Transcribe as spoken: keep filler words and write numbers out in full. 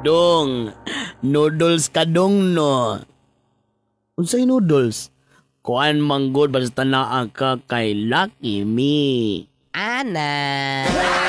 Dong, noodles ka dong no. Unsay noodles? Kuan manggod basta naa ka kay Lucky Me. Ana.